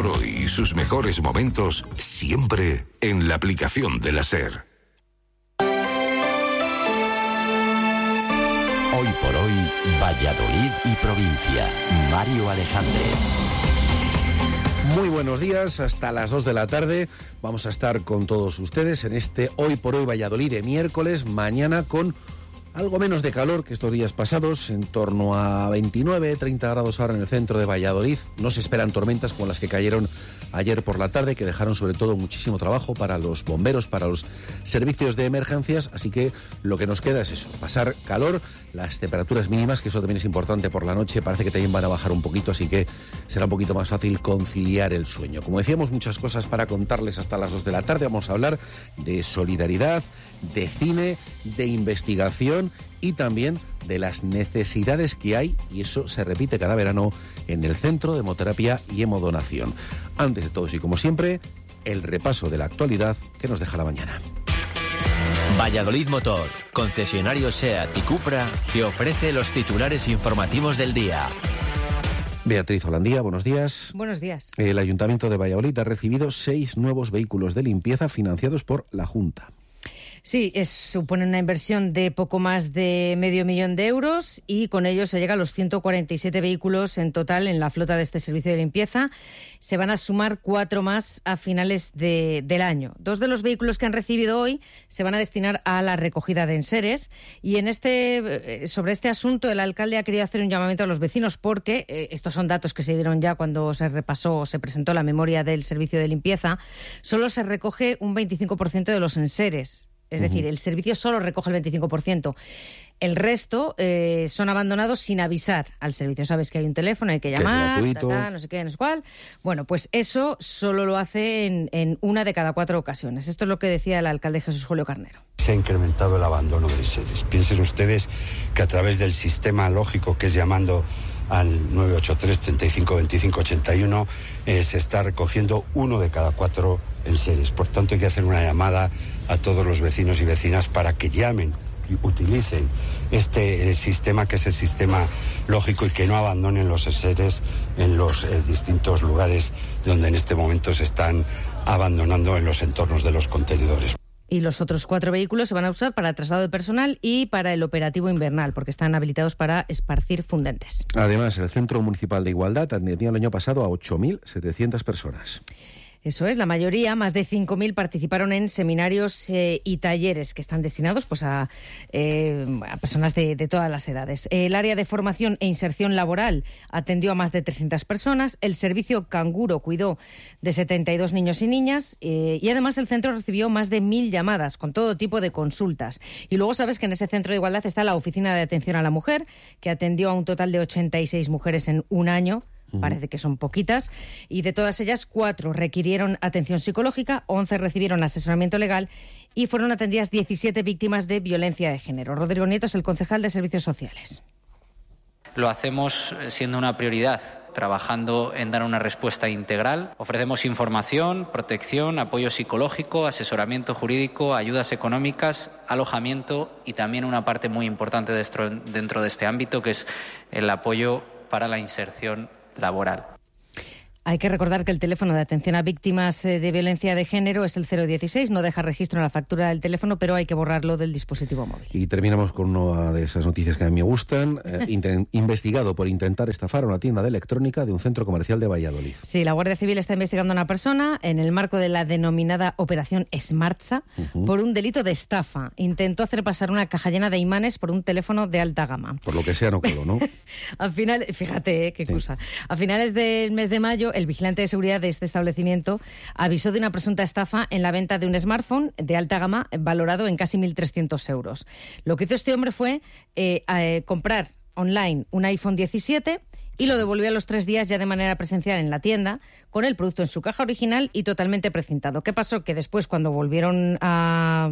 por hoy y sus mejores momentos siempre en la aplicación de la SER. Hoy por hoy, Valladolid y provincia. Mario Alejandre. Muy buenos días, hasta las 2 de la tarde vamos a estar con todos ustedes en este Hoy por Hoy Valladolid de miércoles, mañana con algo menos de calor que estos días pasados, en torno a 29, 30 grados ahora en el centro de Valladolid. No se esperan tormentas como las que cayeron ayer por la tarde, que dejaron sobre todo muchísimo trabajo para los bomberos, para los servicios de emergencias, así que lo que nos queda es eso, pasar calor, las temperaturas mínimas, que eso también es importante por la noche, parece que también van a bajar un poquito, así que será un poquito más fácil conciliar el sueño. Como decíamos, muchas cosas para contarles hasta las 2 de la tarde, vamos a hablar de solidaridad, de cine, de investigación y también de las necesidades que hay, y eso se repite cada verano en el Centro de Hemoterapia y Hemodonación. Antes de todo y como siempre, el repaso de la actualidad que nos deja la mañana. Valladolid Motor, concesionario SEAT y Cupra, que ofrece los titulares informativos del día. Beatriz Holandía, buenos días. Buenos días. El Ayuntamiento de Valladolid ha recibido 6 nuevos vehículos de limpieza financiados por la Junta. Sí, supone una inversión de poco más de €500.000 y con ello se llega a los 147 vehículos en total en la flota de este servicio de limpieza. Se van a sumar 4 más a finales del año. 2 de los vehículos que han recibido hoy se van a destinar a la recogida de enseres y sobre este asunto el alcalde ha querido hacer un llamamiento a los vecinos porque estos son datos que se dieron ya cuando se presentó la memoria del servicio de limpieza. Solo se recoge un 25% de los enseres. Es decir, el servicio solo recoge el 25%. El resto son abandonados sin avisar al servicio. Sabes que hay un teléfono, hay que llamar, no sé qué, no sé cuál. Bueno, pues eso solo lo hace en 1 de cada 4 ocasiones. Esto es lo que decía el alcalde Jesús Julio Carnero. Se ha incrementado el abandono de enseres. Piensen ustedes que a través del sistema lógico que es llamando al 983 35 25 81 se está recogiendo 1 de cada 4 enseres. Por tanto, hay que hacer una llamada a todos los vecinos y vecinas para que llamen y utilicen este sistema, que es el sistema lógico, y que no abandonen los enseres en los distintos lugares donde en este momento se están abandonando en los entornos de los contenedores. Y los otros 4 vehículos se van a usar para traslado de personal y para el operativo invernal, porque están habilitados para esparcir fundentes. Además, el Centro Municipal de Igualdad atendió el año pasado a 8.700 personas. Eso es, la mayoría, más de 5.000, participaron en seminarios y talleres que están destinados pues a personas de todas las edades. El área de formación e inserción laboral atendió a más de 300 personas. El servicio Canguro cuidó de 72 niños y niñas y además el centro recibió más de 1.000 llamadas con todo tipo de consultas. Y luego sabes que en ese centro de igualdad está la Oficina de Atención a la Mujer, que atendió a un total de 86 mujeres en un año. Parece que son poquitas, y de todas ellas 4 requirieron atención psicológica, 11 recibieron asesoramiento legal y fueron atendidas 17 víctimas de violencia de género. Rodrigo Nieto es el concejal de Servicios Sociales. Lo hacemos siendo una prioridad, trabajando en dar una respuesta integral. Ofrecemos información, protección, apoyo psicológico, asesoramiento jurídico, ayudas económicas, alojamiento y también una parte muy importante dentro de este ámbito, que es el apoyo para la inserción laboral. Hay que recordar que el teléfono de atención a víctimas de violencia de género es el 016, no deja registro en la factura del teléfono, pero hay que borrarlo del dispositivo móvil. Y terminamos con una de esas noticias que a mí me gustan. Investigado por intentar estafar a una tienda de electrónica de un centro comercial de Valladolid. Sí, la Guardia Civil está investigando a una persona en el marco de la denominada Operación Smartsa por un delito de estafa. Intentó hacer pasar una caja llena de imanes por un teléfono de alta gama. Por lo que sea, no coló, ¿no? Al final, fíjate qué cosa. A finales del mes de mayo, el vigilante de seguridad de este establecimiento avisó de una presunta estafa en la venta de un smartphone de alta gama valorado en casi 1.300 euros. Lo que hizo este hombre fue comprar online un iPhone 17 y lo devolvió a los 3 días ya de manera presencial en la tienda, con el producto en su caja original y totalmente precintado. ¿Qué pasó? Que después, cuando volvieron a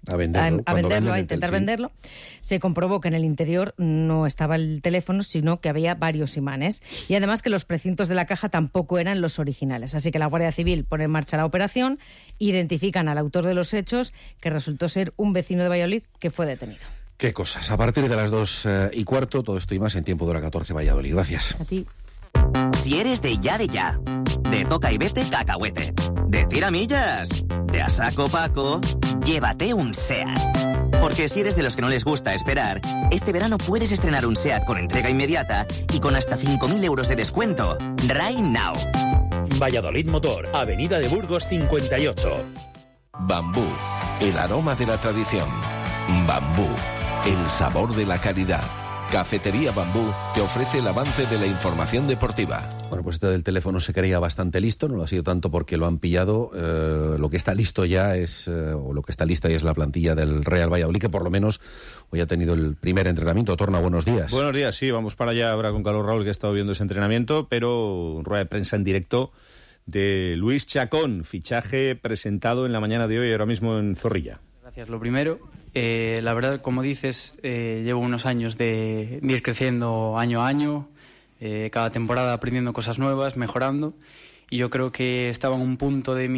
intentar venderlo, se comprobó que en el interior no estaba el teléfono, sino que había varios imanes. Y además que los precintos de la caja tampoco eran los originales. Así que la Guardia Civil pone en marcha la operación, identifican al autor de los hechos, que resultó ser un vecino de Valladolid que fue detenido. Qué cosas. A partir de las 2:15, todo esto y más en Tiempo de Hora 14 Valladolid. Gracias. A ti. Si eres de ya, De toca y vete, cacahuete. De tiramillas. De a saco Paco. Llévate un SEAT. Porque si eres de los que no les gusta esperar, este verano puedes estrenar un SEAT con entrega inmediata y con hasta 5.000 euros de descuento. Right now. Valladolid Motor, Avenida de Burgos 58. Bambú, el aroma de la tradición. Bambú, el sabor de la calidad. Cafetería Bambú te ofrece el avance de la información deportiva. Bueno, pues esto del teléfono se creía bastante listo, no lo ha sido tanto porque lo han pillado. Lo que está listo ya es, o lo que está lista ya es la plantilla del Real Valladolid, que por lo menos hoy ha tenido el primer entrenamiento. Torna, buenos días. Buenos días, sí, vamos para allá ahora con Carlos Raúl, que ha estado viendo ese entrenamiento, pero rueda de prensa en directo de Luis Chacón, fichaje presentado en la mañana de hoy, ahora mismo en Zorrilla. Gracias, lo primero. La verdad, como dices, llevo unos años de ir creciendo año a año, cada temporada aprendiendo cosas nuevas, mejorando, y yo creo que estaba en un punto de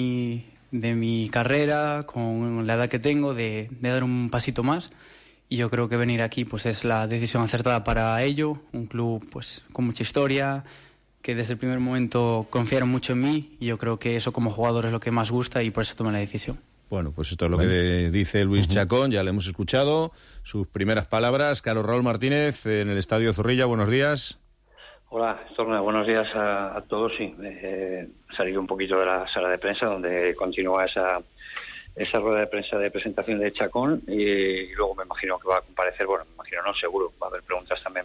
mi carrera, con la edad que tengo, de dar un pasito más, y yo creo que venir aquí pues es la decisión acertada para ello, un club pues con mucha historia, que desde el primer momento confiaron mucho en mí, y yo creo que eso como jugador es lo que más gusta, y por eso tomé la decisión. Bueno, pues esto es lo que dice Luis Chacón, ya le hemos escuchado, sus primeras palabras. Carlos Raúl Martínez, en el Estadio Zorrilla, buenos días. Hola, Torna, buenos días a todos. Sí, salir un poquito de la sala de prensa donde continúa esa rueda de prensa de presentación de Chacón y luego me imagino que va a comparecer, bueno, me imagino no, seguro, va a haber preguntas también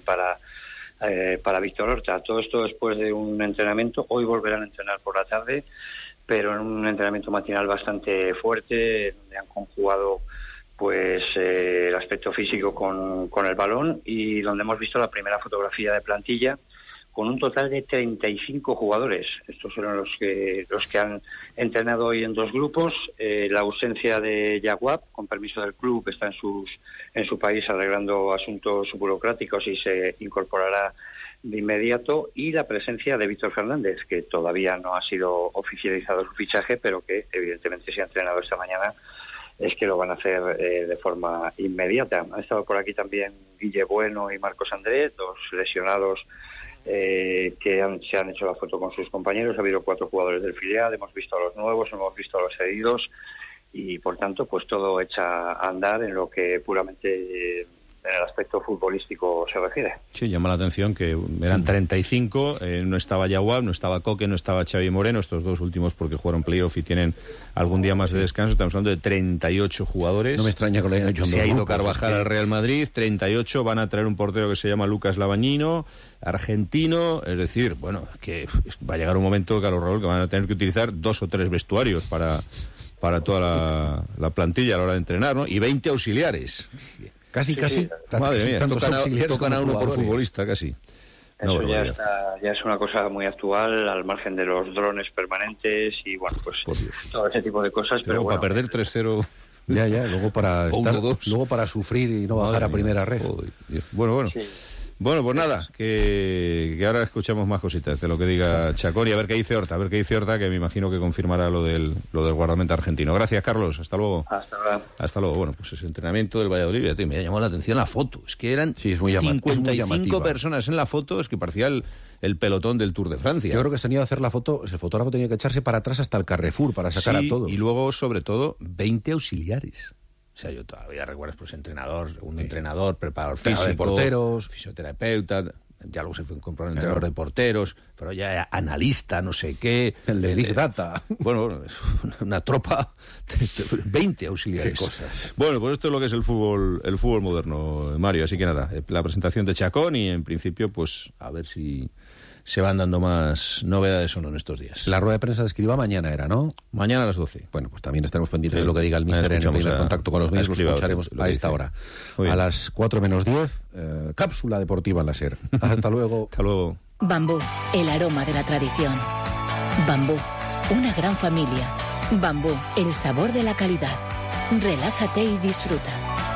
para Víctor Horta. Todo esto después de un entrenamiento. Hoy volverán a entrenar por la tarde, pero en un entrenamiento matinal bastante fuerte, donde han conjugado pues el aspecto físico con el balón y donde hemos visto la primera fotografía de plantilla con un total de 35 jugadores. Estos son los que han entrenado hoy en dos grupos. La ausencia de Yaguab, con permiso del club, está en su país arreglando asuntos burocráticos y se incorporará de inmediato, y la presencia de Víctor Fernández, que todavía no ha sido oficializado su fichaje, pero que evidentemente se ha entrenado esta mañana, es que lo van a hacer de forma inmediata. Han estado por aquí también Guille Bueno y Marcos Andrés, dos lesionados que se han hecho la foto con sus compañeros. Ha habido 4 jugadores del filial, hemos visto a los nuevos, hemos visto a los cedidos, y por tanto pues todo echa a andar en lo que puramente en el aspecto futbolístico se refiere. Sí, llama la atención que eran 35, no estaba Yaguab, no estaba Coque, no estaba Xavi Moreno, estos dos últimos porque jugaron playoff y tienen algún día más de descanso. Estamos hablando de 38 jugadores. No me extraña que lo hayan hecho en dos grupos. Se ha ido Carvajal al Real Madrid, 38, van a traer un portero que se llama Lucas Lavañino, argentino, es decir, bueno, que va a llegar un momento, Carlos Raúl, que van a tener que utilizar 2 o 3 vestuarios para toda la plantilla a la hora de entrenar, ¿no? Y 20 auxiliares. Casi. Madre mía, tocan a uno por futbolista, casi. Eso ya es una cosa muy actual, al margen de los drones permanentes y, bueno, pues todo ese tipo de cosas. Pero bueno, para perder 3-0... Ya, luego para sufrir y no bajar a primera red. Bueno. Sí. Bueno, pues nada, que ahora escuchamos más cositas de lo que diga Chacón y a ver qué dice Horta, que me imagino que confirmará lo del guardameta argentino. Gracias, Carlos, hasta luego. Hasta luego. Bueno, pues ese entrenamiento del Valladolid, me ha llamado la atención la foto, es que eran 55 personas en la foto, es que parecía el pelotón del Tour de Francia. Yo creo que se tenía que hacer la foto, el fotógrafo tenía que echarse para atrás hasta el Carrefour para sacar a todos. Y luego, sobre todo, 20 auxiliares. O sea, yo todavía recuerdo pues entrenador, segundo entrenador, preparador físico, de porteros, fisioterapeuta, ya luego se fue incorporando entrenador de porteros, pero ya analista, no sé qué. El de Big Data. Bueno, es una tropa de 20 auxiliares. Qué cosas. Bueno, pues esto es lo que es el fútbol moderno, Mario. Así que nada, la presentación de Chacón y en principio, pues a ver si se van dando más novedades o no en estos días. La rueda de prensa de Escribá mañana era, ¿no? Mañana a las 12. Bueno, pues también estaremos pendientes de lo que diga el míster en el primer contacto con los medios. Lo escucharemos a esta hora. A las 4 menos 10, cápsula deportiva en la SER. Hasta luego. Hasta luego. Bambú, el aroma de la tradición. Bambú, una gran familia. Bambú, el sabor de la calidad. Relájate y disfruta.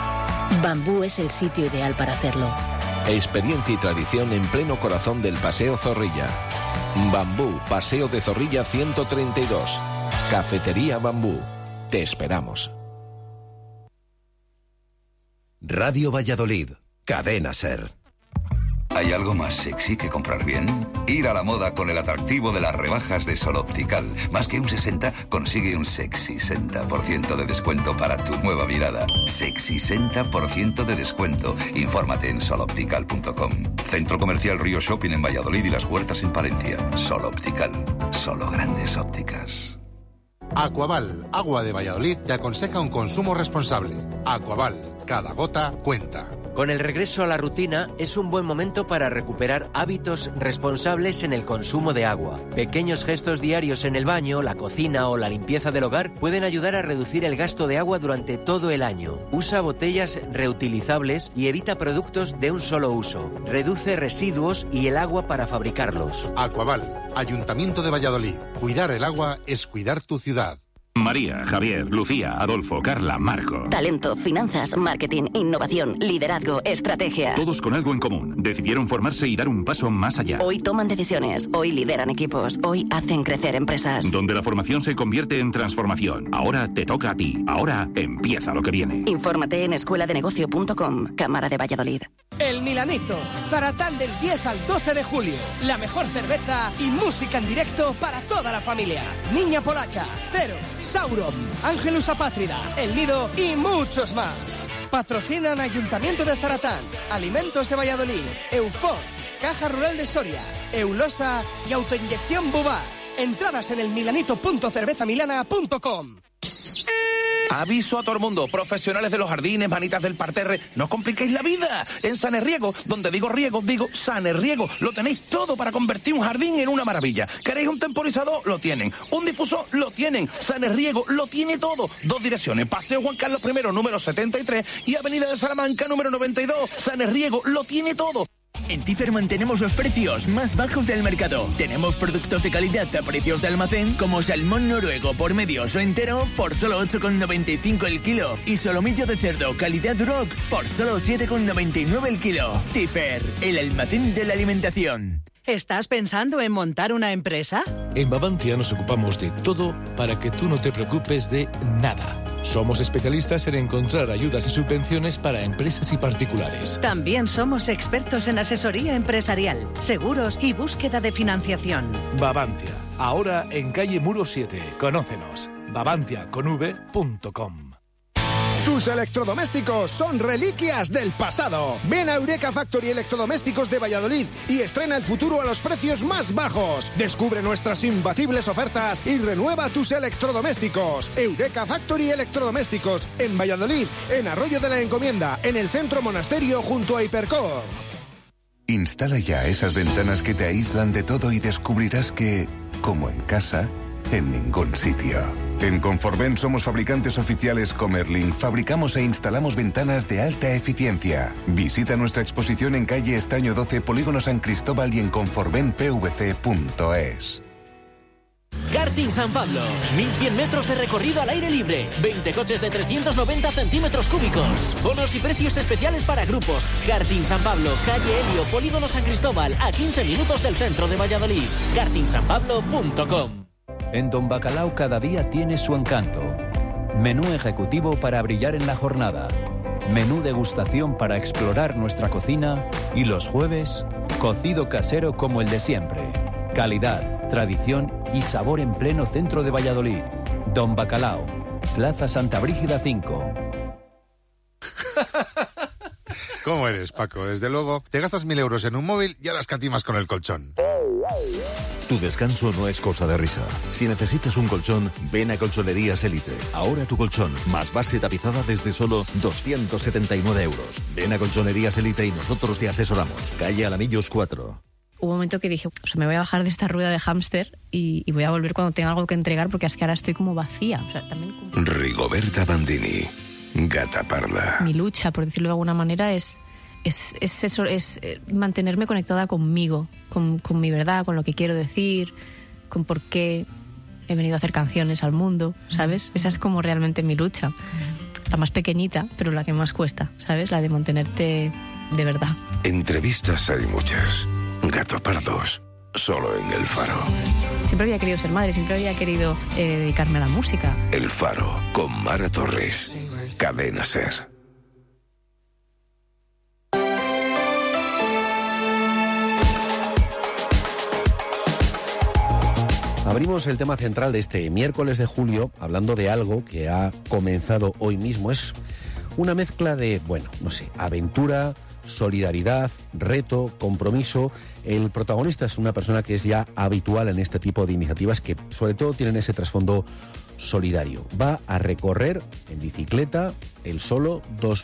Bambú es el sitio ideal para hacerlo. Experiencia y tradición en pleno corazón del Paseo Zorrilla. Bambú, Paseo de Zorrilla 132. Cafetería Bambú. Te esperamos. Radio Valladolid. Cadena SER. ¿Hay algo más sexy que comprar bien? Ir a la moda con el atractivo de las rebajas de Sol Optical. Más que un 60, consigue un sexy 60% de descuento para tu nueva mirada. Sexy 60% de descuento. Infórmate en soloptical.com. Centro Comercial Río Shopping en Valladolid y Las Huertas en Palencia. Sol Optical. Solo grandes ópticas. Aquaval, agua de Valladolid, te aconseja un consumo responsable. Aquaval, cada gota cuenta. Con el regreso a la rutina, es un buen momento para recuperar hábitos responsables en el consumo de agua. Pequeños gestos diarios en el baño, la cocina o la limpieza del hogar pueden ayudar a reducir el gasto de agua durante todo el año. Usa botellas reutilizables y evita productos de un solo uso. Reduce residuos y el agua para fabricarlos. Aquaval, Ayuntamiento de Valladolid. Cuidar el agua es cuidar tu ciudad. María, Javier, Lucía, Adolfo, Carla, Marco. Talento, finanzas, marketing, innovación, liderazgo, estrategia. Todos con algo en común. Decidieron formarse y dar un paso más allá. Hoy toman decisiones, hoy lideran equipos, hoy hacen crecer empresas. Donde la formación se convierte en transformación. Ahora te toca a ti. Ahora empieza lo que viene. Infórmate en escueladenegocio.com. Cámara de Valladolid. El Milanito. Zaratán del 10 al 12 de julio. La mejor cerveza y música en directo para toda la familia. Niña Polaca, Cero, Sauron, Ángelus Apátrida, El Nido y muchos más. Patrocinan Ayuntamiento de Zaratán, Alimentos de Valladolid, Eufón, Caja Rural de Soria, Eulosa y Autoinyección Bubar. Entradas en el milanito.cervezamilana.com. Aviso a todo el mundo, profesionales de los jardines, manitas del parterre, no compliquéis la vida. En Sanerriego, donde digo riego, digo Sanerriego, lo tenéis todo para convertir un jardín en una maravilla. ¿Queréis un temporizador? Lo tienen. ¿Un difusor? Lo tienen. Sanerriego lo tiene todo. 2 direcciones, Paseo Juan Carlos I, número 73 y Avenida de Salamanca, número 92. Sanerriego lo tiene todo. En Tifer mantenemos los precios más bajos del mercado. Tenemos productos de calidad a precios de almacén como salmón noruego por medios o entero por solo 8,95 el kilo y solomillo de cerdo calidad Duroc por solo 7,99 el kilo. Tifer, el almacén de la alimentación. ¿Estás pensando en montar una empresa? En Babantia nos ocupamos de todo para que tú no te preocupes de nada. Somos especialistas en encontrar ayudas y subvenciones para empresas y particulares. También somos expertos en asesoría empresarial, seguros y búsqueda de financiación. Babantia, ahora en calle Muro 7. Conócenos. babantiaconv.com. Tus electrodomésticos son reliquias del pasado. Ven a Eureka Factory Electrodomésticos de Valladolid y estrena el futuro a los precios más bajos. Descubre nuestras imbatibles ofertas y renueva tus electrodomésticos. Eureka Factory Electrodomésticos en Valladolid, en Arroyo de la Encomienda, en el Centro Monasterio junto a Hipercor. Instala ya esas ventanas que te aíslan de todo y descubrirás que, como en casa, en ningún sitio. En Conforven somos fabricantes oficiales Comerlin. Fabricamos e instalamos ventanas de alta eficiencia. Visita nuestra exposición en calle Estaño 12, Polígono San Cristóbal y en conforvenpvc.es. Karting San Pablo. 1.100 metros de recorrido al aire libre. 20 coches de 390 centímetros cúbicos. Bonos y precios especiales para grupos. Karting San Pablo, calle Helio, Polígono San Cristóbal, a 15 minutos del centro de Valladolid. kartingsanpablo.com. En Don Bacalao cada día tiene su encanto. Menú ejecutivo para brillar en la jornada. Menú degustación para explorar nuestra cocina. Y los jueves, cocido casero como el de siempre. Calidad, tradición y sabor en pleno centro de Valladolid. Don Bacalao, Plaza Santa Brígida 5. ¿Cómo eres, Paco? Desde luego, te gastas 1.000 euros en un móvil y ahora escatimas con el colchón. Tu descanso no es cosa de risa. Si necesitas un colchón, ven a Colchonerías Élite. Ahora tu colchón, más base tapizada desde solo 279 euros. Ven a Colchonerías Élite y nosotros te asesoramos. Calle Alamillos 4. Hubo un momento que dije, me voy a bajar de esta rueda de hámster y voy a volver cuando tenga algo que entregar porque es que ahora estoy como vacía. O sea, también como... Rigoberta Bandini, Gata Parda. Mi lucha, por decirlo de alguna manera, es eso, es mantenerme conectada conmigo, con mi verdad, con lo que quiero decir, con por qué he venido a hacer canciones al mundo, ¿sabes? Esa es como realmente mi lucha. La más pequeñita, pero la que más cuesta, ¿sabes? La de mantenerte de verdad. Entrevistas hay muchas. Gato Pardos, solo en El Faro. Siempre había querido ser madre, siempre había querido dedicarme a la música. El Faro, con Mara Torres. Cadena SER. Abrimos el tema central de este miércoles de julio hablando de algo que ha comenzado hoy mismo. Es una mezcla de, aventura, solidaridad, reto, compromiso. El protagonista es una persona que es ya habitual en este tipo de iniciativas que sobre todo tienen ese trasfondo solidario. Va a recorrer en bicicleta él solo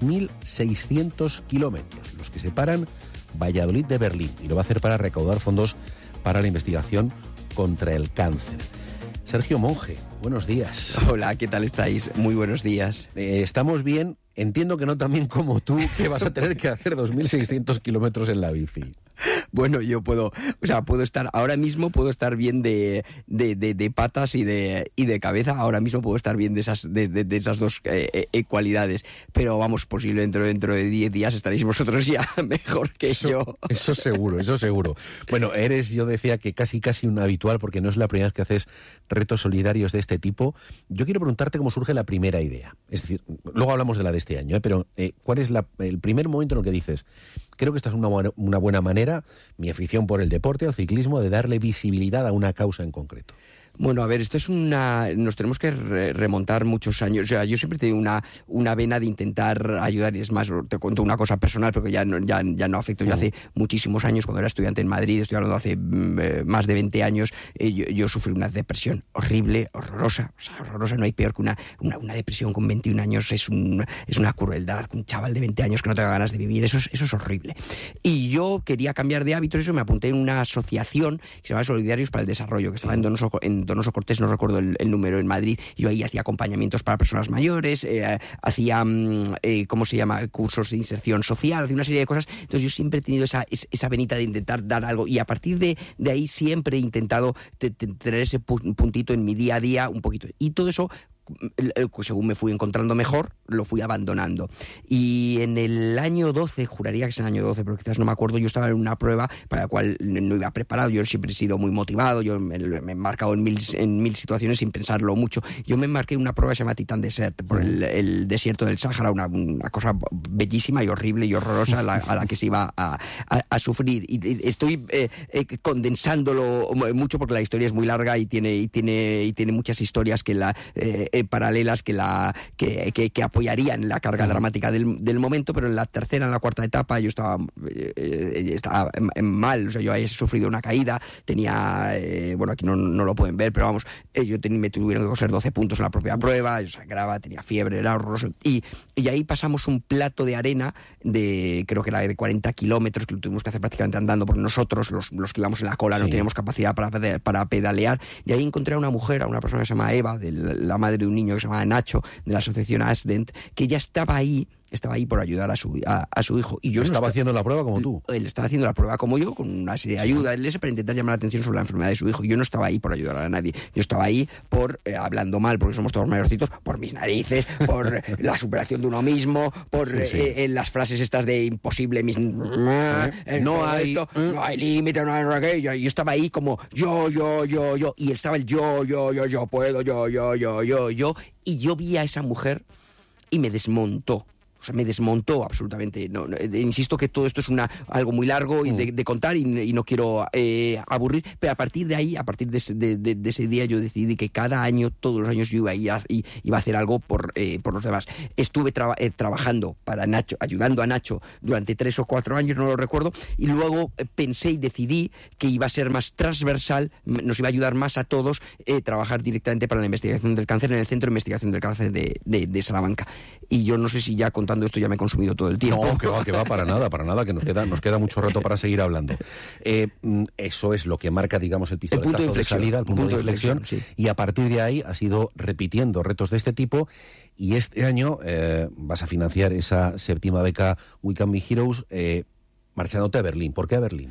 2.600 kilómetros, los que separan Valladolid de Berlín, y lo va a hacer para recaudar fondos para la investigación contra el cáncer. Sergio Monge, buenos días. Hola, ¿qué tal estáis? Muy buenos días. Estamos bien. Entiendo que no tan bien como tú, que vas a tener que hacer 2.600 kilómetros en la bici. Bueno, yo puedo estar, ahora mismo puedo estar bien de patas y de cabeza, ahora mismo puedo estar bien de esas dos cualidades, pero vamos, posiblemente dentro de 10 días estaréis vosotros ya mejor que yo. Eso seguro, eso seguro. Bueno, yo decía que casi un habitual, porque no es la primera vez que haces retos solidarios de este tipo. Yo quiero preguntarte cómo surge la primera idea. Es decir, luego hablamos de la de este año, pero ¿cuál es el primer momento en el que dices, creo que esta es una buena manera, mi afición por el deporte, el ciclismo, de darle visibilidad a una causa en concreto? Bueno, a ver, esto es nos tenemos que remontar muchos años. O sea, yo siempre he tenido una vena de intentar ayudar, y es más, te cuento una cosa personal, porque ya no afecto. Yo hace muchísimos años, cuando era estudiante en Madrid, estoy hablando hace más de 20 años, yo sufrí una depresión horrible, horrorosa. O sea, horrorosa, no hay peor que una depresión con 21 años, es una crueldad. Un chaval de 20 años que no tenga ganas de vivir, eso es horrible. Y yo quería cambiar de hábitos, eso me apunté en una asociación que se llama Solidarios para el Desarrollo, que estaba en Donoso Cortés, no recuerdo el número, en Madrid. Yo ahí hacía acompañamientos para personas mayores, hacía, cursos de inserción social, hacía una serie de cosas. Entonces yo siempre he tenido esa venita de intentar dar algo, y a partir de ahí siempre he intentado tener ese puntito en mi día a día un poquito. Y todo eso, según me fui encontrando mejor, lo fui abandonando. Y en el año 12, juraría que es el año 12, pero quizás no me acuerdo, yo estaba en una prueba para la cual no iba preparado. Yo siempre he sido muy motivado, yo me he marcado en mil situaciones sin pensarlo mucho. Yo me marqué una prueba que se llama Titan Desert, por el desierto del Sáhara, una cosa bellísima y horrible y horrorosa a la que se iba a sufrir. Y estoy condensándolo mucho porque la historia es muy larga y tiene muchas historias que paralelas que apoyarían la carga dramática del momento, pero en la tercera, en la cuarta etapa yo estaba mal. O sea, yo había sufrido una caída, tenía, aquí no lo pueden ver, pero vamos, me tuvieron que coser 12 puntos en la propia prueba, yo sangraba, tenía fiebre, era horroroso, y ahí pasamos un plato de arena creo que era de 40 kilómetros, que lo tuvimos que hacer prácticamente andando, porque nosotros, los que íbamos en la cola, no teníamos capacidad para pedalear, y ahí encontré a una mujer, a una persona que se llama Eva, la madre de un niño que se llama Nacho, de la asociación Asdent, que ya estaba ahí por ayudar a su hijo. Y yo estaba haciendo la prueba como tú. Él estaba haciendo la prueba como yo, con una serie de ayudas, para intentar llamar la atención sobre la enfermedad de su hijo. Yo no estaba ahí por ayudar a nadie. Yo estaba ahí hablando mal, porque somos todos mayorcitos, por mis narices, por la superación de uno mismo, por las frases estas de imposible, no hay límite, no hay aquello. Yo estaba ahí como yo, y él estaba el yo puedo, yo. Y yo vi a esa mujer y me desmontó. O sea, me desmontó absolutamente. Insisto que todo esto es algo muy largo y de contar, y no quiero aburrir, pero a partir de ahí, a partir de ese día, yo decidí que cada año, todos los años, yo iba a hacer algo por los demás. Estuve trabajando para Nacho, ayudando a Nacho durante 3 o 4 años, no lo recuerdo, y luego pensé y decidí que iba a ser más transversal, nos iba a ayudar más a todos trabajar directamente para la investigación del cáncer en el Centro de Investigación del Cáncer de Salamanca. Y yo no sé si ya contando esto ya me he consumido todo el tiempo. No, que va, para nada, que nos queda mucho rato para seguir hablando. Eso es lo que marca, digamos, el pistoletazo de salida, el punto de inflexión, sí. Y a partir de ahí has ido repitiendo retos de este tipo, y este año vas a financiar esa 7ª beca We Can Be Heroes marchándote a Berlín. ¿Por qué a Berlín?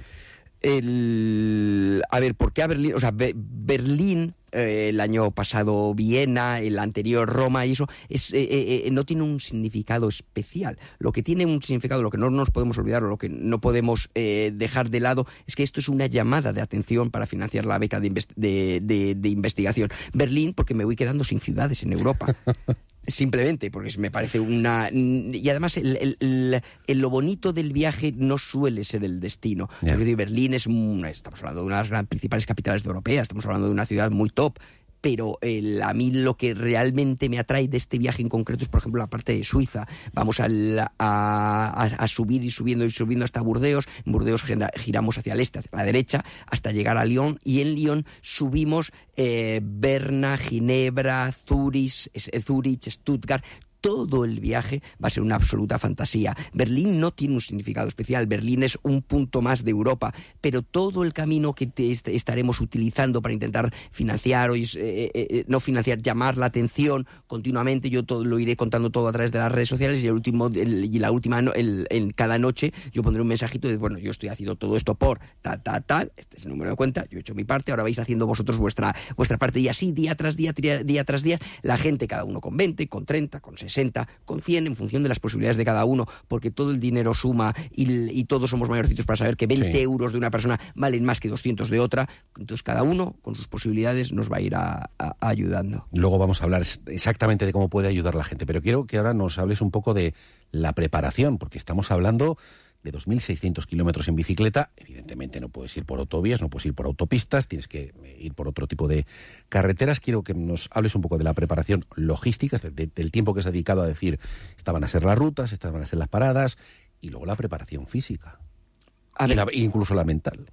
¿Por qué a Berlín? O sea, Berlín, el año pasado Viena, el anterior Roma, y eso no tiene un significado especial. Lo que tiene un significado, lo que no nos podemos olvidar, o lo que no podemos dejar de lado, es que esto es una llamada de atención para financiar la beca de investigación. Berlín, porque me voy quedando sin ciudades en Europa. Simplemente, porque me parece una... Y además, lo bonito del viaje no suele ser el destino. O sea, es decir, Berlín estamos hablando de una de las principales capitales europeas, estamos hablando de una ciudad muy top, pero a mí lo que realmente me atrae de este viaje en concreto es, por ejemplo, la parte de Suiza. Vamos a subir y subiendo hasta Burdeos. En Burdeos giramos hacia el este, hacia la derecha, hasta llegar a Lyon. Y en Lyon subimos Berna, Ginebra, Zurich, Stuttgart. Todo el viaje va a ser una absoluta fantasía. Berlín no tiene un significado especial. Berlín es un punto más de Europa, pero todo el camino que estaremos utilizando para intentar financiar no financiar, llamar la atención continuamente. Yo todo lo iré contando todo a través de las redes sociales y en cada noche yo pondré un mensajito de, bueno, yo estoy haciendo todo esto por tal, este es el número de cuenta, yo he hecho mi parte, ahora vais haciendo vosotros vuestra parte, y así día tras día, la gente, cada uno con 20, con 30, con 60, con 100, en función de las posibilidades de cada uno, porque todo el dinero suma y todos somos mayorcitos para saber que 20 euros de una persona valen más que 200 de otra. Entonces cada uno con sus posibilidades nos va a ir ayudando. Luego vamos a hablar exactamente de cómo puede ayudar la gente, pero quiero que ahora nos hables un poco de la preparación, porque estamos hablando de 2.600 kilómetros en bicicleta. Evidentemente no puedes ir por autovías, no puedes ir por autopistas, tienes que ir por otro tipo de carreteras. Quiero que nos hables un poco de la preparación logística, del tiempo que se ha dedicado a decir, estas van a ser las rutas, estas van a ser las paradas, y luego la preparación física, incluso la mental.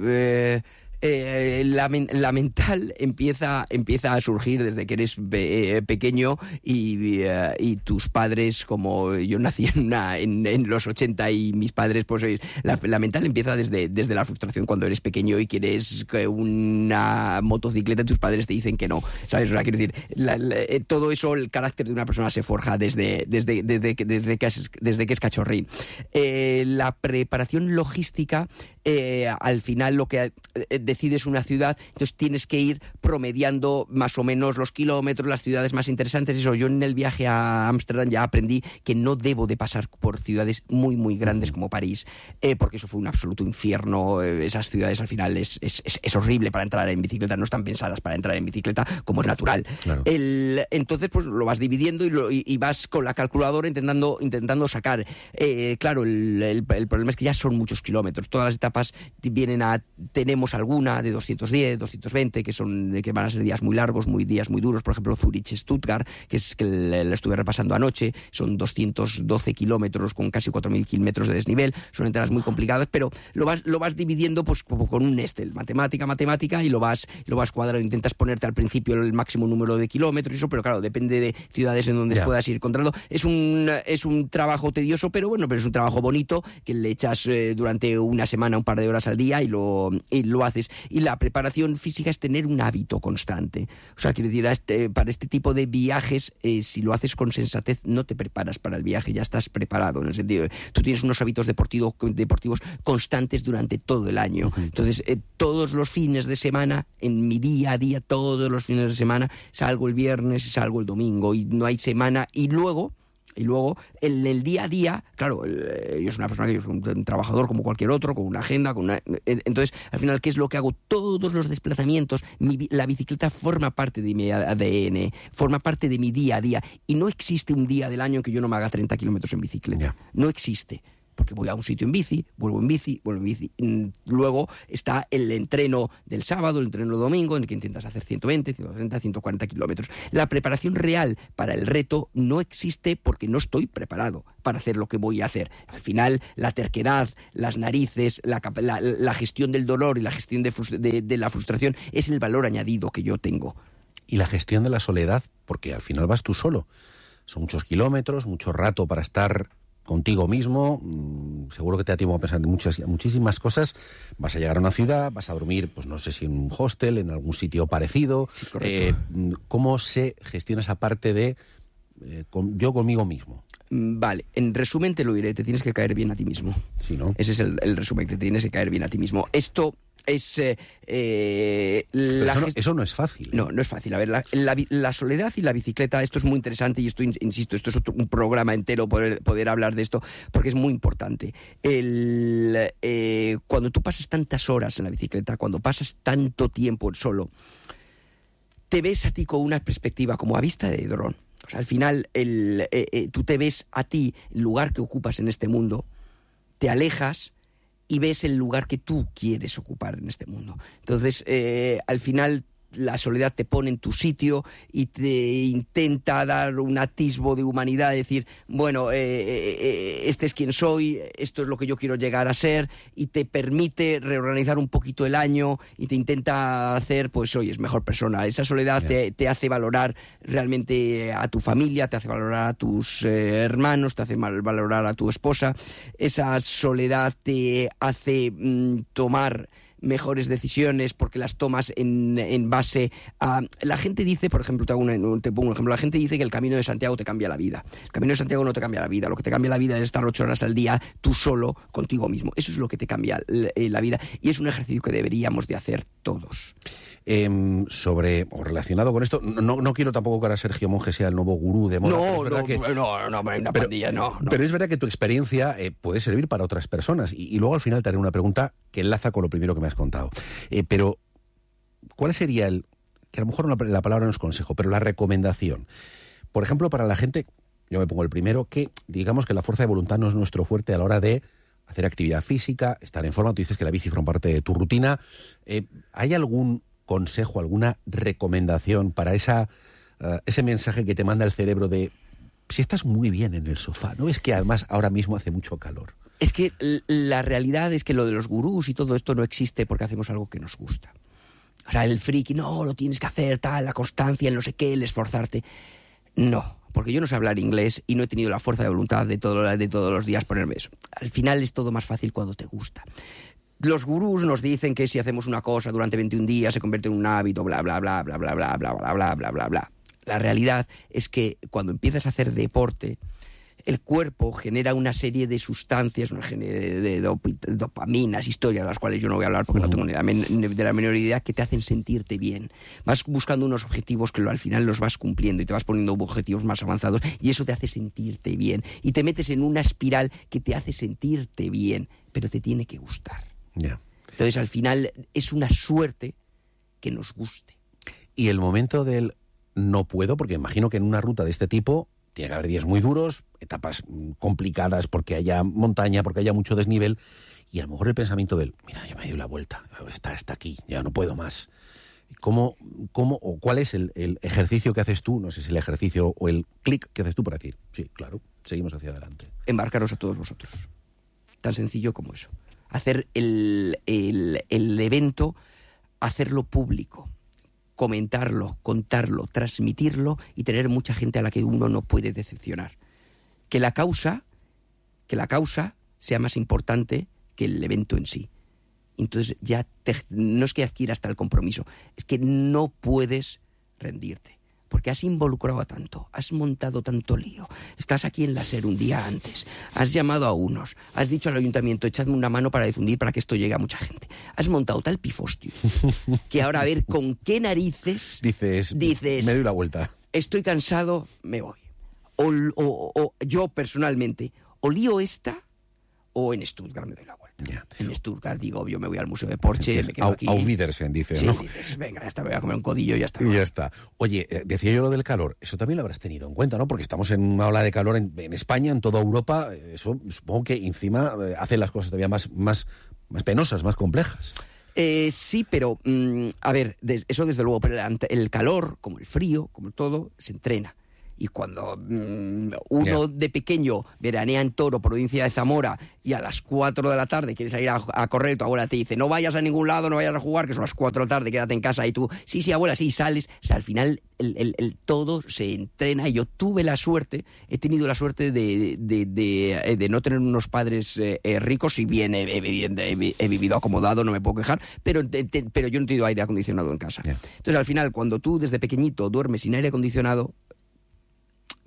La mental empieza a surgir desde que eres pequeño y tus padres, como yo nací en los 80 y mis padres, pues la mental empieza desde la frustración cuando eres pequeño y quieres una motocicleta y tus padres te dicen que no, ¿sabes? O sea, quiero decir, todo eso, el carácter de una persona se forja desde que es cachorrín. La preparación logística, al final lo que decides una ciudad, entonces tienes que ir promediando más o menos los kilómetros, las ciudades más interesantes. Eso, yo en el viaje a Ámsterdam ya aprendí que no debo de pasar por ciudades muy, muy grandes como París, porque eso fue un absoluto infierno. Esas ciudades al final es horrible para entrar en bicicleta, no están pensadas para entrar en bicicleta como es natural. Claro. Entonces pues lo vas dividiendo y vas con la calculadora intentando sacar. Claro, el problema es que ya son muchos kilómetros. Todas las etapas tenemos alguna de 210, 220, que van a ser días muy largos, días muy duros. Por ejemplo, Zurich, Stuttgart, que la estuve repasando anoche, son 212 kilómetros con casi 4.000 metros de desnivel. Son entradas muy complicadas, pero lo vas dividiendo pues como con un Excel, matemática, y lo vas cuadrando. Intentas ponerte al principio el máximo número de kilómetros y eso, pero claro, depende de ciudades en donde puedas ir encontrando. Es un trabajo tedioso, pero bueno, pero es un trabajo bonito que le echas durante una semana, un par de horas al día y lo haces. Y la preparación física es tener un hábito constante. O sea, quiero decir, para este tipo de viajes, si lo haces con sensatez, no te preparas para el viaje, ya estás preparado, en el sentido de tú tienes unos hábitos deportivos constantes durante todo el año. Entonces, todos los fines de semana, en mi día a día, todos los fines de semana, salgo el viernes y salgo el domingo, y no hay semana. Y luego en el día a día, claro, yo soy una persona que yo soy un trabajador como cualquier otro, con una agenda, entonces al final, ¿qué es lo que hago? Todos los desplazamientos, la bicicleta forma parte de mi ADN, forma parte de mi día a día, y no existe un día del año en que yo no me haga 30 kilómetros en bicicleta. No existe. Porque voy a un sitio en bici, vuelvo en bici. Luego está el entreno del sábado, el entreno del domingo, en el que intentas hacer 120, 130, 140 kilómetros. La preparación real para el reto no existe porque no estoy preparado para hacer lo que voy a hacer. Al final, la terquedad, las narices, la gestión del dolor y la gestión de la frustración es el valor añadido que yo tengo. Y la gestión de la soledad, porque al final vas tú solo. Son muchos kilómetros, mucho rato para estar contigo mismo, seguro que te da tiempo a pensar en muchísimas cosas. Vas a llegar a una ciudad, vas a dormir, pues no sé si en un hostel, en algún sitio parecido. Sí, ¿cómo se gestiona esa parte de yo conmigo mismo? Vale, en resumen te lo diré, te tienes que caer bien a ti mismo. Sí, ¿no? Ese es el resumen, que te tienes que caer bien a ti mismo. Esto es... eso no es fácil. No es fácil. A ver, la soledad y la bicicleta, esto es muy interesante, y esto, insisto, esto es un programa entero poder hablar de esto, porque es muy importante. Cuando tú pasas tantas horas en la bicicleta, cuando pasas tanto tiempo solo, te ves a ti con una perspectiva como a vista de dron. O sea, al final tú te ves a ti, el lugar que ocupas en este mundo, te alejas y ves el lugar que tú quieres ocupar en este mundo. Entonces, al final, la soledad te pone en tu sitio y te intenta dar un atisbo de humanidad, decir, bueno, este es quien soy, esto es lo que yo quiero llegar a ser, y te permite reorganizar un poquito el año y te intenta hacer, pues, oye, es mejor persona. Esa soledad te hace valorar realmente a tu familia, te hace valorar a tus hermanos, te hace valorar a tu esposa. Esa soledad te hace tomar mejores decisiones porque las tomas en base a... La gente dice, por ejemplo, te pongo un ejemplo, la gente dice que el Camino de Santiago te cambia la vida. El Camino de Santiago no te cambia la vida, lo que te cambia la vida es estar 8 horas al día tú solo contigo mismo. Eso es lo que te cambia la vida y es un ejercicio que deberíamos de hacer todos. Relacionado con esto, no quiero tampoco que ahora Sergio Monge sea el nuevo gurú de moda. Pero es verdad que tu experiencia puede servir para otras personas y luego al final te haré una pregunta que enlaza con lo primero que me has contado. Pero, ¿cuál sería que a lo mejor la palabra no es consejo, pero la recomendación? Por ejemplo, para la gente, yo me pongo el primero, que digamos que la fuerza de voluntad no es nuestro fuerte a la hora de hacer actividad física, estar en forma. Tú dices que la bici forma parte de tu rutina. ¿Hay algún consejo, alguna recomendación para ese mensaje que te manda el cerebro de si estás muy bien en el sofá, ¿no ves que además ahora mismo hace mucho calor? Es que la realidad es que lo de los gurús y todo esto no existe porque hacemos algo que nos gusta. O sea, el friki, no, lo tienes que hacer, tal, la constancia, el no sé qué, el esforzarte. No, porque yo no sé hablar inglés y no he tenido la fuerza de voluntad de todos los días ponerme eso. Al final es todo más fácil cuando te gusta. Los gurús nos dicen que si hacemos una cosa durante 21 días se convierte en un hábito, bla, bla, bla, bla, bla, bla, bla, bla, bla, bla, bla, bla. La realidad es que cuando empiezas a hacer deporte, el cuerpo genera una serie de sustancias, una serie de dopaminas, historias, de las cuales yo no voy a hablar porque no tengo ni de la menor idea, que te hacen sentirte bien. Vas buscando unos objetivos que al final los vas cumpliendo y te vas poniendo objetivos más avanzados y eso te hace sentirte bien. Y te metes en una espiral que te hace sentirte bien, pero te tiene que gustar. Yeah. Entonces, al final, es una suerte que nos guste. Y el momento del no puedo, porque imagino que en una ruta de este tipo tiene que haber días muy duros, etapas complicadas porque haya montaña, porque haya mucho desnivel, y a lo mejor el pensamiento del, mira, ya me dio la vuelta, está hasta aquí, ya no puedo más. ¿Cuál es el ejercicio que haces tú? No sé si el ejercicio o el clic que haces tú para decir, sí, claro, seguimos hacia adelante. Embarcaros a todos vosotros. Tan sencillo como eso. Hacer el evento, hacerlo público, comentarlo, contarlo, transmitirlo y tener mucha gente a la que uno no puede decepcionar. Que la causa sea más importante que el evento en sí. Entonces ya no es que adquieras tal compromiso, es que no puedes rendirte. Porque has involucrado a tanto, has montado tanto lío, estás aquí en la SER un día antes, has llamado a unos, has dicho al ayuntamiento, echadme una mano para difundir para que esto llegue a mucha gente. Has montado tal pifostio que ahora a ver con qué narices dices, me doy la vuelta. Estoy cansado, me voy. O yo personalmente, o lío esta o en Stuttgart me doy la vuelta. Yeah. En Stuttgart digo, yo me voy al Museo de Porsche, me quedo aquí. Auf Wiedersehen, dices, sí, ¿no? Dices, venga, ya está, voy a comer un codillo y ya está. Y ya está. Oye, decía yo lo del calor, eso también lo habrás tenido en cuenta, ¿no? Porque estamos en una ola de calor en España, en toda Europa, eso supongo que encima hace las cosas todavía más penosas, más complejas. Sí, pero, a ver, eso desde luego, pero el calor, como el frío, como todo, se entrena. Y cuando uno de pequeño veranea en Toro, provincia de Zamora, y a las 4 de la tarde quieres ir a correr, tu abuela te dice, no vayas a ningún lado, no vayas a jugar, que son las 4 de la tarde, quédate en casa, y tú, sí, abuela, sí, sales. O sea, al final el todo se entrena, y yo tuve la suerte, he tenido la suerte de no tener unos padres ricos, si bien he vivido acomodado, no me puedo quejar, pero yo no he tenido aire acondicionado en casa. Entonces, al final, cuando tú desde pequeñito duermes sin aire acondicionado,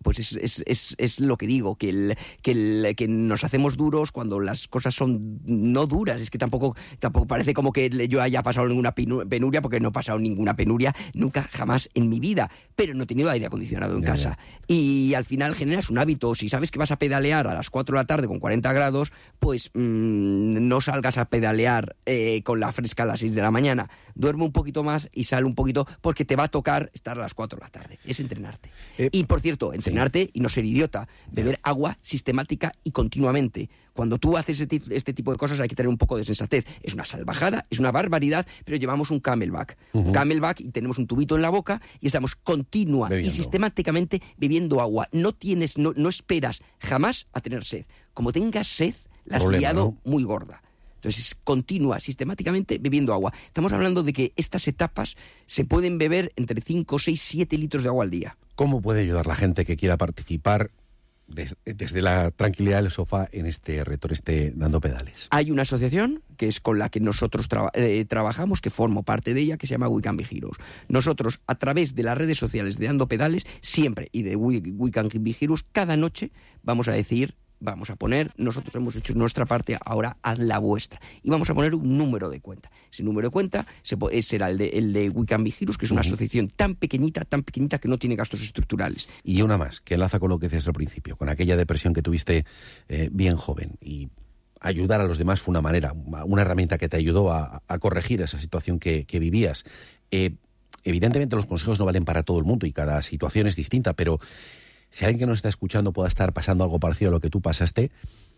pues es lo que digo, que nos hacemos duros cuando las cosas son no duras. Es que tampoco parece como que yo haya pasado ninguna penuria, porque no he pasado ninguna penuria nunca, jamás en mi vida, pero no he tenido aire acondicionado en casa. Y al final generas un hábito. Si sabes que vas a pedalear a las 4 de la tarde con 40 grados, pues no salgas a pedalear con la fresca a las 6 de la mañana. Duerme un poquito más y sale un poquito, porque te va a tocar estar a las 4 de la tarde. Es entrenarte. Y por cierto, entrenarte y no ser idiota. Beber agua sistemática y continuamente. Cuando tú haces este tipo de cosas hay que tener un poco de sensatez. Es una salvajada, es una barbaridad, pero llevamos un Camelback. Un Camelback y tenemos un tubito en la boca y estamos continua y sistemáticamente bebiendo agua. No esperas jamás a tener sed. Como tengas sed, la has liado muy gorda. Entonces, continúa sistemáticamente bebiendo agua. Estamos hablando de que estas etapas se pueden beber entre 5, 6, 7 litros de agua al día. ¿Cómo puede ayudar la gente que quiera participar desde la tranquilidad del sofá en este reto, Dando Pedales? Hay una asociación que es con la que nosotros trabajamos, que formo parte de ella, que se llama We Can Be Heroes. Nosotros, a través de las redes sociales de Dando Pedales, siempre, y de We Can Be Heroes, cada noche vamos a poner, nosotros hemos hecho nuestra parte, ahora haz la vuestra. Y vamos a poner un número de cuenta. Ese número de cuenta será el de We Can Be Heroes, que es una asociación tan pequeñita que no tiene gastos estructurales. Y una más, que enlaza con lo que decías al principio, con aquella depresión que tuviste bien joven. Y ayudar a los demás fue una manera, una herramienta que te ayudó a corregir esa situación que vivías. Evidentemente los consejos no valen para todo el mundo y cada situación es distinta, pero si alguien que nos está escuchando pueda estar pasando algo parecido a lo que tú pasaste,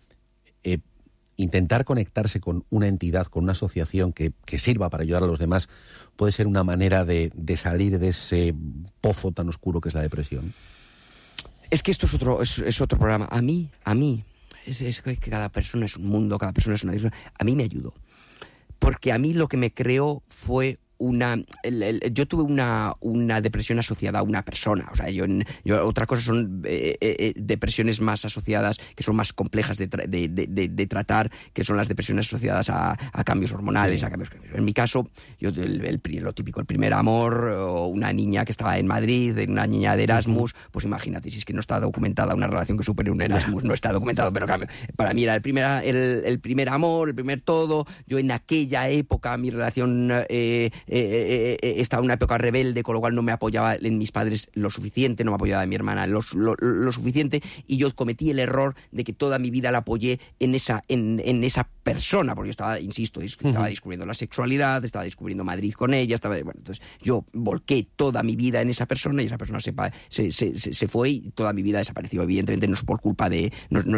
intentar conectarse con una entidad, con una asociación que sirva para ayudar a los demás, puede ser una manera de salir de ese pozo tan oscuro que es la depresión. Es que esto es otro programa. A mí, es que cada persona es un mundo, cada persona es una... A mí me ayudó. Porque a mí lo que me creó fue yo tuve una depresión asociada a una persona. O sea, yo otra cosa son depresiones más asociadas, que son más complejas de tratar, que son las depresiones asociadas a cambios hormonales. Sí. En mi caso, lo típico, el primer amor, o una niña que estaba en Madrid, una niña de Erasmus, pues imagínate, si es que no está documentada una relación que supere un Erasmus, no está documentado, pero para mí era el primer amor, el primer todo. Yo en aquella época, mi relación... estaba en una época rebelde, con lo cual no me apoyaba en mis padres lo suficiente, no me apoyaba en mi hermana lo suficiente, y yo cometí el error de que toda mi vida la apoyé en esa persona, porque yo estaba descubriendo la sexualidad, estaba descubriendo Madrid con ella, entonces yo volqué toda mi vida en esa persona, y esa persona se fue y toda mi vida desapareció. Evidentemente no es por culpa de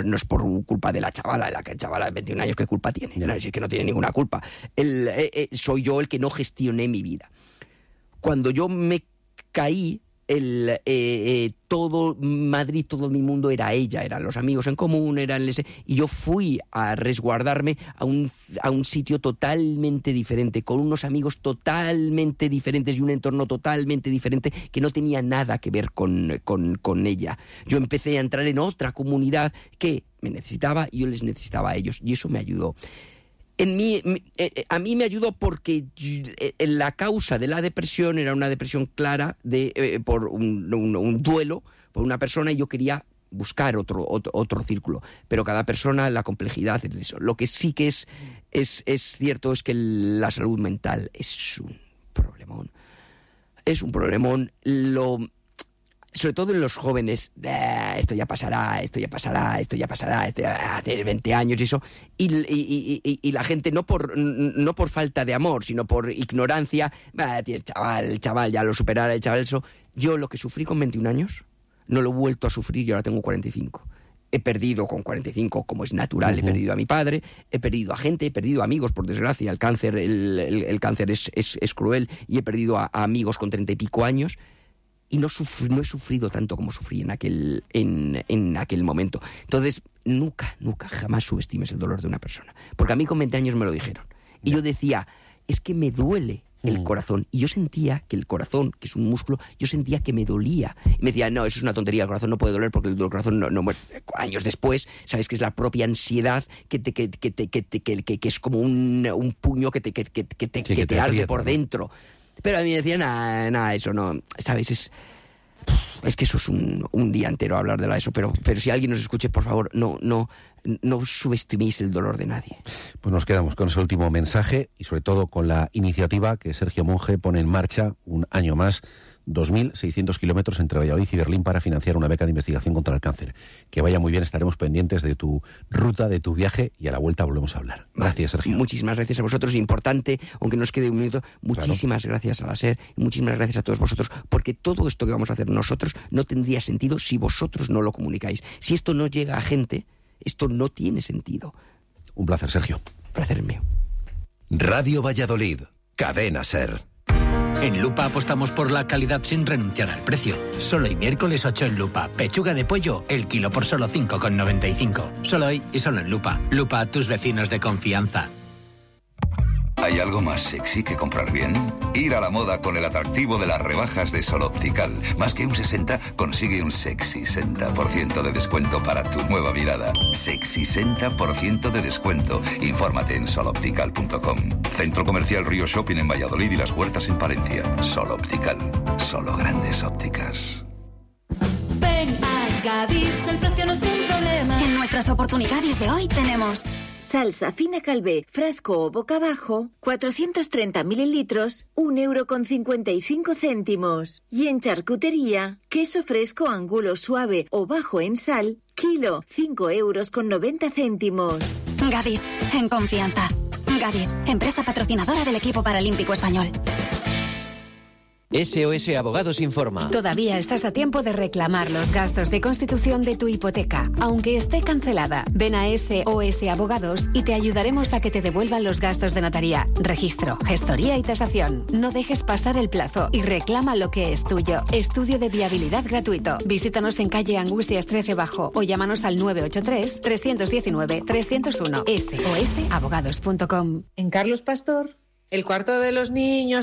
la chavala, de 21 años, ¿qué culpa tiene? No, es que no tiene ninguna culpa. Soy yo el que no gestioné mi vida. Cuando yo me caí, todo Madrid, todo mi mundo era ella, eran los amigos en común, y yo fui a resguardarme a un sitio totalmente diferente, con unos amigos totalmente diferentes y un entorno totalmente diferente que no tenía nada que ver con ella. Yo empecé a entrar en otra comunidad que me necesitaba y yo les necesitaba a ellos, y eso me ayudó. A mí me ayudó porque la causa de la depresión era una depresión clara por un duelo por una persona, y yo quería buscar otro círculo. Pero cada persona, la complejidad es eso. Lo que sí que es cierto es que la salud mental es un problemón. Es un problemón. Sobre todo en los jóvenes, esto ya pasará, tener 20 años y eso, y la gente no por falta de amor, sino por ignorancia, el chaval ya lo superará, el chaval eso. Yo lo que sufrí con 21 años, no lo he vuelto a sufrir y ahora tengo 45. He perdido con 45, como es natural, he perdido a mi padre, he perdido a gente, he perdido amigos, por desgracia. El cáncer es cruel, y he perdido a amigos con 30 y pico años. Y no he sufrido tanto como sufrí en aquel momento. Entonces, nunca, jamás subestimes el dolor de una persona. Porque a mí con 20 años me lo dijeron. Y yo decía, es que me duele el corazón. Y yo sentía que el corazón, que es un músculo, yo sentía que me dolía. Y me decía, no, eso es una tontería, el corazón no puede doler porque el corazón no muere. Años después, sabes que es la propia ansiedad que es como un puño que te arde por dentro. Pero a mí me decían, nada, eso no, ¿sabes? Es que eso es un día entero hablar de eso, pero si alguien nos escuche, por favor, no subestiméis el dolor de nadie. Pues nos quedamos con ese último mensaje y sobre todo con la iniciativa que Sergio Monge pone en marcha un año más, 2.600 kilómetros entre Valladolid y Berlín para financiar una beca de investigación contra el cáncer. Que vaya muy bien, estaremos pendientes de tu ruta, de tu viaje y a la vuelta volvemos a hablar. Gracias, Sergio. Muchísimas gracias a vosotros. Importante, aunque nos quede un minuto, muchísimas gracias a la SER y muchísimas gracias a todos vosotros, porque todo esto que vamos a hacer nosotros no tendría sentido si vosotros no lo comunicáis. Si esto no llega a gente, esto no tiene sentido. Un placer, Sergio. Placer mío. Radio Valladolid, Cadena SER. En Lupa apostamos por la calidad sin renunciar al precio. Solo hoy miércoles 8 en Lupa. Pechuga de pollo, el kilo por solo 5,95. Solo hoy y solo en Lupa. Lupa, tus vecinos de confianza. ¿Hay algo más sexy que comprar bien? Ir a la moda con el atractivo de las rebajas de Sol Optical. Más que un 60, consigue un sexy 60% de descuento para tu nueva mirada. Sexy 60% de descuento. Infórmate en soloptical.com. Centro Comercial Río Shopping en Valladolid y Las Huertas en Palencia. Sol Optical. Solo grandes ópticas. Ven a Gadis, el precio no es un problema. En nuestras oportunidades de hoy tenemos... salsa fina Calvé, frasco o boca abajo, 430 mililitros, 1,55 €. Y en charcutería, queso fresco angulo suave o bajo en sal, kilo, 5,90 €. Gadis, en confianza. Gadis, empresa patrocinadora del equipo paralímpico español. SOS Abogados informa. Todavía estás a tiempo de reclamar los gastos de constitución de tu hipoteca, aunque esté cancelada. Ven a SOS Abogados y te ayudaremos a que te devuelvan los gastos de notaría, registro, gestoría y tasación. No dejes pasar el plazo y reclama lo que es tuyo. Estudio de viabilidad gratuito. Visítanos en calle Angustias 13 Bajo o llámanos al 983 319 301. SOSabogados.com. En Carlos Pastor, el cuarto de los niños